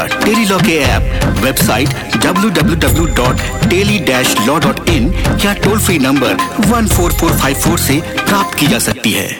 Tele-Law के app, website www.teli-law.in या toll free number 14454 से प्राप्त की जा सकती है।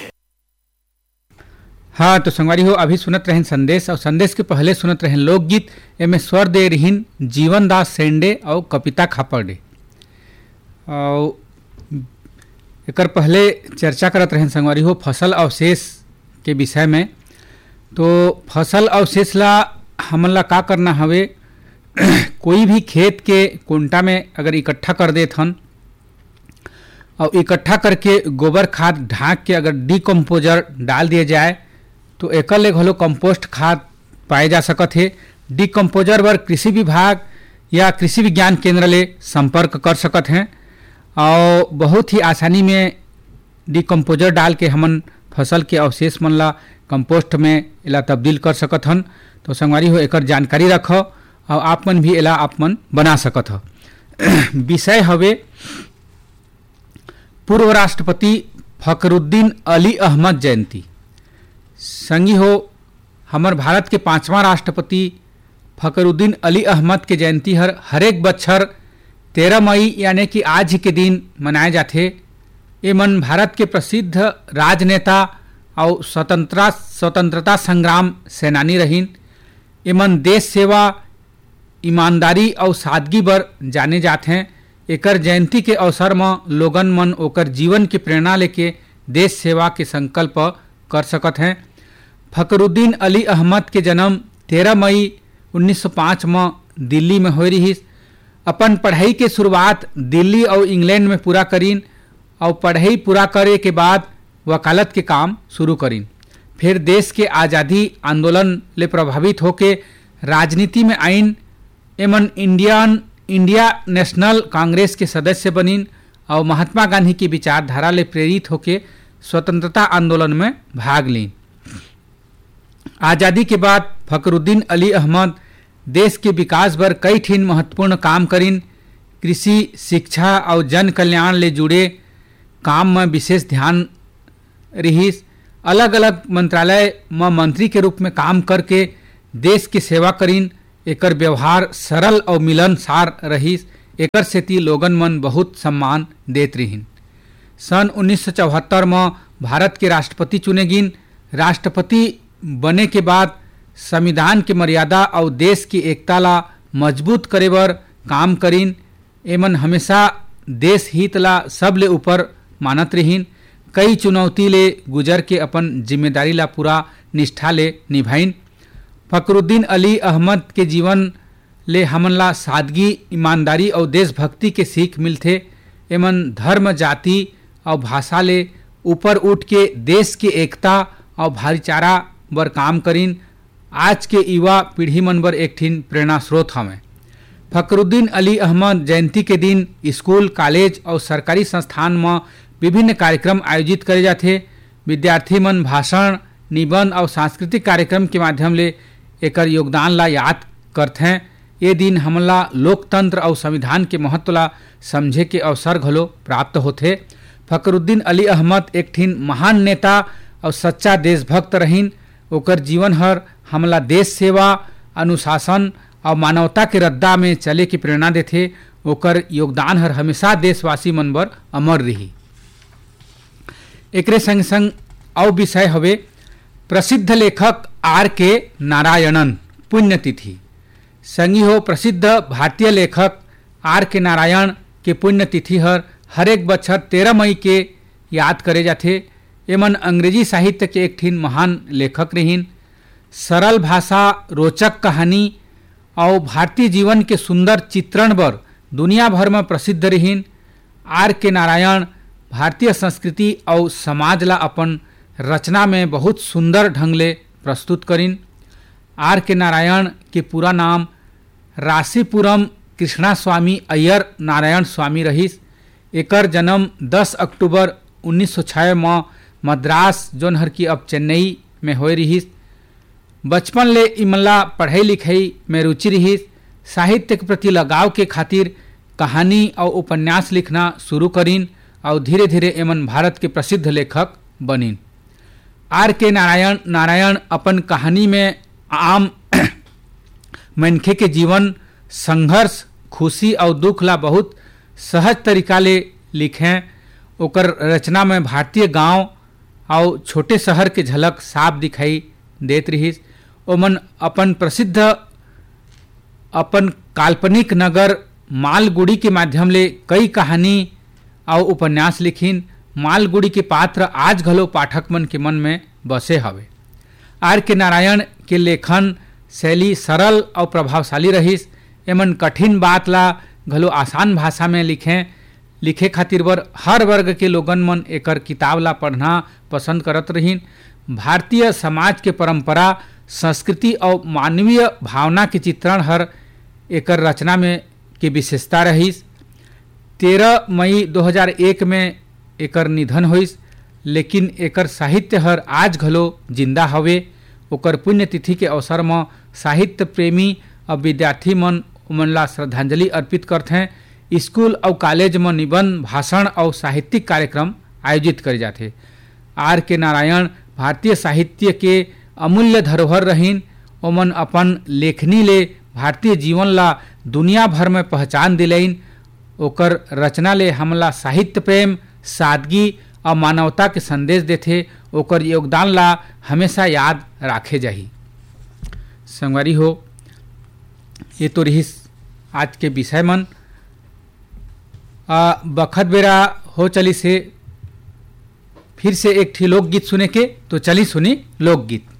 हाँ तो संगवारी हो, अभी सुनत रहन संदेश और संदेश के पहले सुनत रहन लोकगीत। एमे स्वर दे रहीन जीवन दास सेंडे और कविता खापड़े। और एकर पहले चर्चा करत रहन संगवारी हो फसल अवशेष के विषय में। तो फसल अवशेष ला हमन ला का करना हवे, कोई भी खेत के कुंटा में अगर इकट्ठा कर देत हन और इकट्ठा करके गोबर खाद ढांक के अगर डिकम्पोजर डाल दिए जाए तो एकर ले घलो कंपोस्ट खाद पाए जा सकत है। डिकम्पोजर बर कृषि विभाग या कृषि विज्ञान केंद्र ले संपर्क कर सकत हैं और बहुत ही आसानी में डिकम्पोजर डाल के हमन फसल के अवशेष मन ला कंपोस्ट में इला तब्दील कर सकत हन। तो संगवारी हो, एकर जानकारी रखो और आप मन भी इला आप मन बना सकत हो। विषय हवे पूर्व राष्ट्रपति फखरुद्दीन अली अहमद जयंती। संगी हो, हमर भारत के 5वां राष्ट्रपति फखरुद्दीन अली अहमद के जयंती हर एक बच्छर 13 मई यानी कि आज के दिन मनाए जाते। ये मन भारत के प्रसिद्ध राजनेता और स्वतंत्रता संग्राम सेनानी रहीन। ये मन देश सेवा, ईमानदारी और सादगी बर जाने जाते हैं। एकर जयंती के अवसर में लोगन मन ओकर जीवन की प्रेरणा लेके देश सेवा के संकल्प कर सकत हैं। फखरुद्दीन अली अहमद के जन्म 13 मई 1905 में दिल्ली में हो रही। अपन पढ़ाई के शुरुआत दिल्ली और इंग्लैंड में पूरा करीन और पढ़ाई पूरा करे के बाद वकालत के काम शुरू करीन। फिर देश के आज़ादी आंदोलन ले प्रभावित होके राजनीति में आइन। एमन इंडिया नेशनल कांग्रेस के सदस्य बनीन और महात्मा गांधी की विचारधारा ले प्रेरित होके स्वतंत्रता आंदोलन में भाग लीन। आज़ादी के बाद फखरुद्दीन अली अहमद देश के विकास बर कई ठिन महत्वपूर्ण काम करीन। कृषि, शिक्षा और जन कल्याण ले जुड़े काम में विशेष ध्यान रहीस। अलग अलग मंत्रालय में मंत्री के रूप में काम करके देश की सेवा करीन। एकर व्यवहार सरल और मिलनसार रहीस। एकर सेती लोगन मन बहुत सम्मान देत रहीन। सन 1974 में भारत के राष्ट्रपति चुने गिन। राष्ट्रपति बने के बाद संविधान के मर्यादा और देश की एकता ला मजबूत करे बर काम करीन। एमन हमेशा देश हित ला सब ले ऊपर मानत रहीन। कई चुनौती ले गुजर के अपन जिम्मेदारी ला पूरा निष्ठा ले निभाइन। फखरुद्दीन अली अहमद के जीवन ले हमन ला सादगी, ईमानदारी और देशभक्ति के सीख मिलथे। एमन धर्म, जाति और भाषा ले ऊपर उठ के देश की एकता और भाईचारा बर काम करीन। आज के युवा पीढ़ी मन बर एक ठिन प्रेरणा स्रोत हमें। फखरुद्दीन अली अहमद जयंती के दिन स्कूल, कॉलेज और सरकारी संस्थान में विभिन्न कार्यक्रम आयोजित करे जाते। विद्यार्थी मन भाषण, निबंध और सांस्कृतिक कार्यक्रम के माध्यम ले एकर योगदान ला याद करते हैं। ये दिन हमला लोकतंत्र और संविधान के महत्व ला समझे के अवसर घलो प्राप्त होते। फखरुद्दीन अली अहमद एक ठिन महान नेता और सच्चा देशभक्त रहीन। ओकर जीवन हमला देश सेवा, अनुशासन और मानवता के रद्दा में चले की प्रेरणा देथे। ओकर योगदान हमेशा देशवासी मन बर अमर रही। एकरे संग संग और विषय हवे प्रसिद्ध लेखक R.K. नारायणन पुण्यतिथि। संगी हो, प्रसिद्ध भारतीय लेखक R.K. नारायण के पुण्यतिथि हर एक बछर 13 मई के याद करे जाथे। एमन अंग्रेजी साहित्य के एक ठिन महान लेखक रहीन। सरल भाषा, रोचक कहानी और भारतीय जीवन के सुंदर चित्रण बर दुनिया भर में प्रसिद्ध रहीन। R.K. नारायण भारतीय संस्कृति और समाज ला अपन रचना में बहुत सुंदर ढंग ले प्रस्तुत करीन। R.K. नारायण के पूरा नाम रासीपुरम कृष्णा स्वामी अय्यर नारायण स्वामी रहीस। एकर जन्म 10 अक्टूबर 1906 में मद्रास जोन हर की अब चेन्नई में होए रहीस। बचपन ले इमला पढ़ाई लिखाई में रुचि रहीस। साहित्य के प्रति लगाव के खातिर कहानी और उपन्यास लिखना शुरू करीन और धीरे धीरे एमन भारत के प्रसिद्ध लेखक बनीन। R.K. नारायण अपन कहानी में आम मनखे के जीवन संघर्ष खुशी और दुख ला बहुत सहज तरीका ले लिखे। ओकर रचना में भारतीय गांव और छोटे शहर के झलक साफ दिखाई देत रहिस। ओमन अपन प्रसिद्ध अपन काल्पनिक नगर मालगुड़ी के माध्यम ले कई कहानी और उपन्यास लिखिन। मालगुड़ी के पात्र आज घलो पाठक मन के मन में बसे हवे। आर के नारायण के लेखन शैली सरल और प्रभावशाली रहिस। एमन कठिन बात ला घलो आसान भाषा में लिखे खातिर बर हर वर्ग के लोगन मन एकर किताब ला पढ़ना पसंद करत रहिन। भारतीय समाज के परंपरा संस्कृति और मानवीय भावना के चित्रण हर एकर रचना में के विशेषता रहिस। 13 मई 2001 में एकर निधन होइस, लेकिन एकर साहित्य हर आज घलो जिंदा हवे। ओकर पुण्यतिथि के अवसर में साहित्य प्रेमी और विद्यार्थी मन ला श्रद्धांजलि अर्पित करते हैं। स्कूल और कॉलेज में निबंध भाषण और साहित्यिक कार्यक्रम आयोजित करे जाते। आर के नारायण भारतीय साहित्य के अमूल्य धरोहर रहीन। ओमन अपन लेखनी ले भारतीय जीवन ला दुनिया भर में पहचान दिलैन। ओकर रचना ले हमला साहित्य प्रेम सादगी और मानवता के संदेश देथे। ओकर योगदान ला हमेशा याद राखे जाही। संगवारी हो, ये तो रहिस आज के विषय मन। बखत बेरा हो चली से फिर से एक ठी लोकगीत सुने के, तो चली सुनी लोकगीत।